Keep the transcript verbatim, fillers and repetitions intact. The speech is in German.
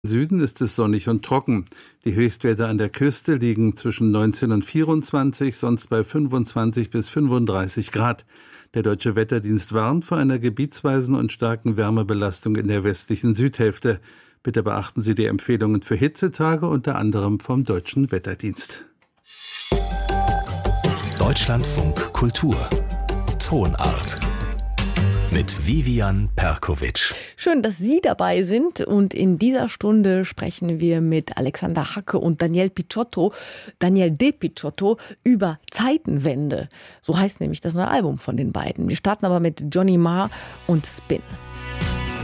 Im Süden ist es sonnig und trocken. Die Höchstwerte an der Küste liegen zwischen neunzehn und vierundzwanzig, sonst bei fünfundzwanzig bis fünfunddreißig Grad. Der Deutsche Wetterdienst warnt vor einer gebietsweisen und starken Wärmebelastung in der westlichen Südhälfte. Bitte beachten Sie die Empfehlungen für Hitzetage, unter anderem vom Deutschen Wetterdienst. Deutschlandfunk Kultur Tonart mit Vivian Perkovic. Schön, dass Sie dabei sind, und in dieser Stunde sprechen wir mit Alexander Hacke und Daniel Picciotto, Daniel De Picciotto, über Zeitenwende. So heißt nämlich das neue Album von den beiden. Wir starten aber mit Johnny Marr und Spin.